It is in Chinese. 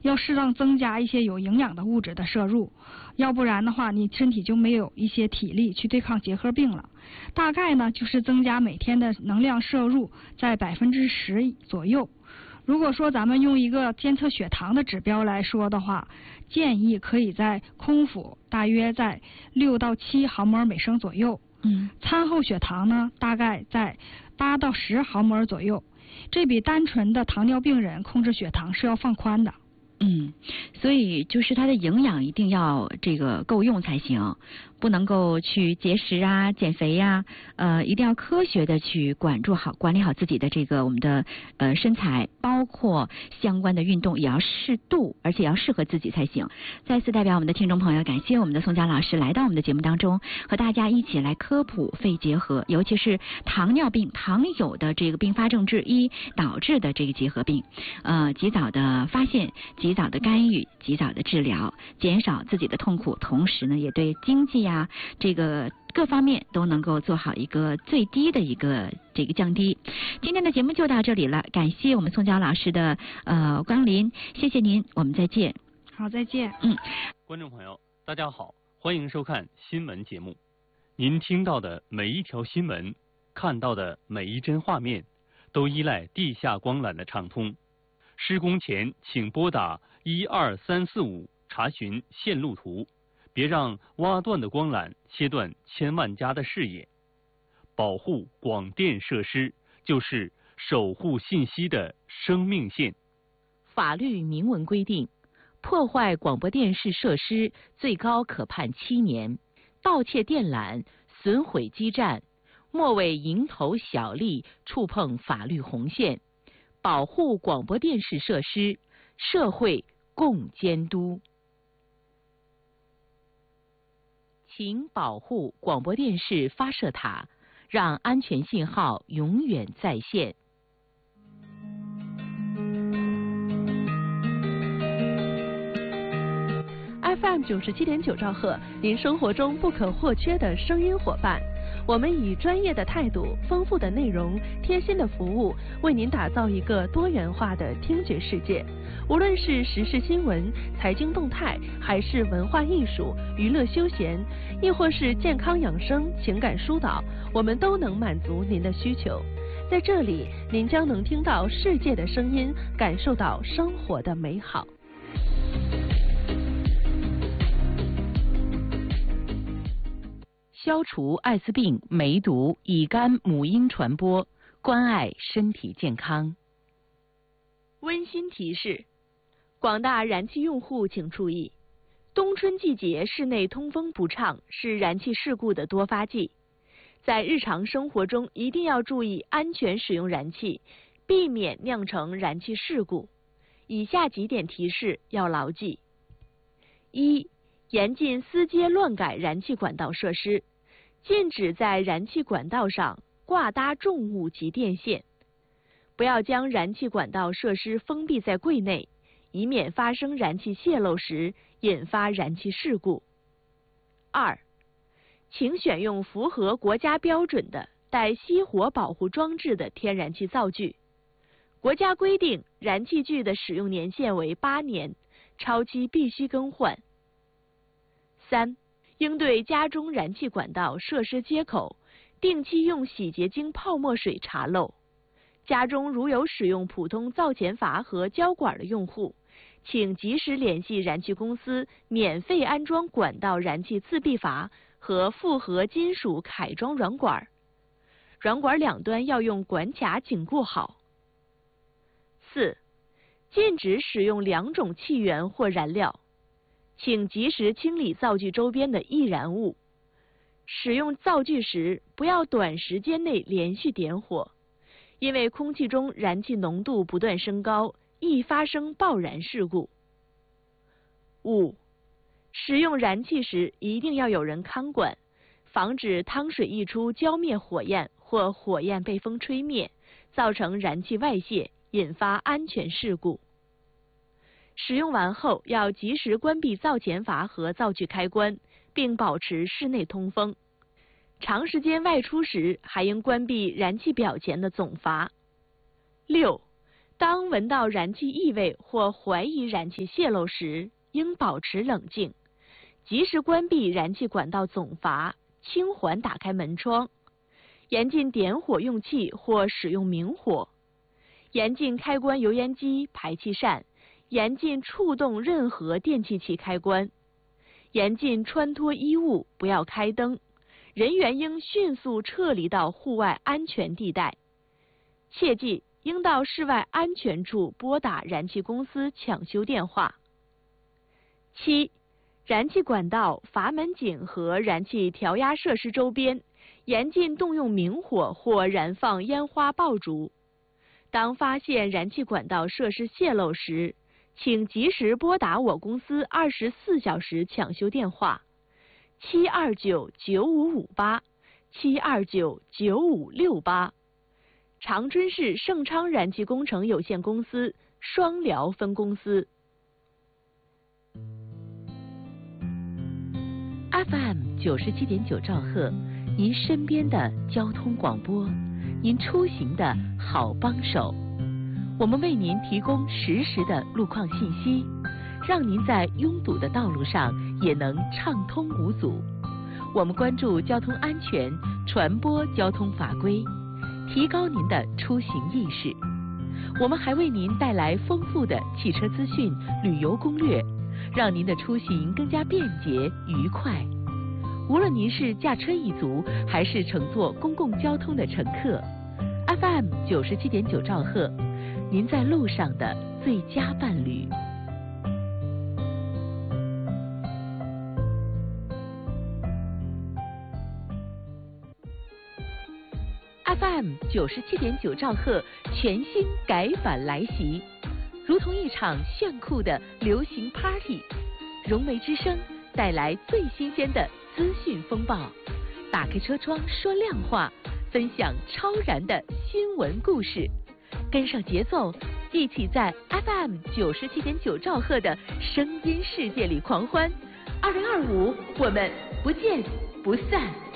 要适当增加一些有营养的物质的摄入，要不然的话你身体就没有一些体力去对抗结核病了。大概呢就是增加每天的能量摄入在10%左右。如果说咱们用一个监测血糖的指标来说的话，建议可以在空腹大约在6到7毫摩尔每升左右。餐后血糖呢大概在8到10毫摩尔左右，这比单纯的糖尿病人控制血糖是要放宽的。 所以就是它的营养一定要这个够用才行，不能够去节食啊、减肥呀，一定要科学的去管理好自己的这个我们的身材，包括相关的运动也要适度，而且要适合自己才行。再次代表我们的听众朋友，感谢我们的宋佳老师来到我们的节目当中，和大家一起来科普肺结核，尤其是糖尿病常有的这个并发症之一导致的这个结核病，及早的发现、及早的干预、及早的治疗，减少自己的痛苦，同时呢，也对经济呀这个各方面都能够做好一个最低的一个这个降低。今天的节目就到这里了，感谢我们宋佳老师的光临，谢谢您，我们再见。 好，再见。 观众朋友，大家好，欢迎收看新闻节目。您听到的每一条新闻，看到的每一帧画面，都依赖地下光缆的畅通。施工前请拨打12345查询线路图，别让挖断的光缆切断千万家的视野。保护广电设施就是守护信息的生命线。 法律明文规定，破坏广播电视设施最高可判7年，盗窃电缆、损毁基站，莫为蝇头小利触碰法律红线。保护广播电视设施，社会共监督。请保护广播电视发射塔，让安全信号永远在线。 FM 97.9兆赫，您生活中不可或缺的声音伙伴。我们以专业的态度、丰富的内容、贴心的服务，为您打造一个多元化的听觉世界。无论是时事新闻、财经动态，还是文化艺术、娱乐休闲，亦或是健康养生、情感疏导，我们都能满足您的需求。在这里，您将能听到世界的声音，感受到生活的美好。 消除艾滋病、梅毒、乙肝母婴传播，关爱身体健康。 温馨提示：广大燃气用户请注意，冬春季节室内通风不畅是燃气事故的多发季，在日常生活中一定要注意安全使用燃气，避免酿成燃气事故。以下几点提示要牢记：一、严禁私接乱改燃气管道设施，禁止在燃气管道上挂搭重物及电线，不要将燃气管道设施封闭在柜内，以免发生燃气泄漏时引发燃气事故。二、请选用符合国家标准的带熄火保护装置的天然气灶具。国家规定，燃气具的使用年限为8年，超期必须更换。三、应对家中燃气管道设施接口，定期用洗洁精泡沫水查漏。家中如有使用普通灶前阀和胶管的用户，请及时联系燃气公司免费安装管道燃气自闭阀和复合金属铠装软管，软管两端要用管卡紧固好。四、禁止使用2种气源或燃料，请及时清理灶具周边的易燃物。使用灶具时，不要短时间内连续点火，因为空气中燃气浓度不断升高，易发生爆燃事故。五、使用燃气时一定要有人看管，防止汤水溢出浇灭火焰或火焰被风吹灭，造成燃气外泄，引发安全事故。使用完后要及时关闭灶前阀和灶具开关，并保持室内通风。长时间外出时还应关闭燃气表前的总阀。六、 当闻到燃气异味或怀疑燃气泄漏时，应保持冷静，及时关闭燃气管道总阀，轻缓打开门窗，严禁点火用气或使用明火，严禁开关油烟机、排气扇，严禁触动任何电气器开关，严禁穿脱衣物，不要开灯，人员应迅速撤离到户外安全地带。切记，应到室外安全处拨打燃气公司抢修电话。7. 燃气管道、阀门井和燃气调压设施周边，严禁动用明火或燃放烟花爆竹。当发现燃气管道设施泄漏时，请及时拨打我公司24小时抢修电话7299558 7299568。长春市盛昌燃气工程有限公司双辽分公司。 FM 97.9兆赫，您身边的交通广播，您出行的好帮手。我们为您提供实时的路况信息，让您在拥堵的道路上也能畅通无阻。我们关注交通安全，传播交通法规，提高您的出行意识。我们还为您带来丰富的汽车资讯、旅游攻略，让您的出行更加便捷愉快。无论您是驾车一族，还是乘坐公共交通的乘客， FM 97.9兆赫，您在路上的最佳伴侣。FM 97.9兆赫全新改版来袭，如同一场炫酷的流行 Party， 融媒之声带来最新鲜的资讯风暴，打开车窗说亮话，分享超燃的新闻故事，跟上节奏，一起在 FM 97.9兆赫的声音世界里狂欢。2025，我们不见不散。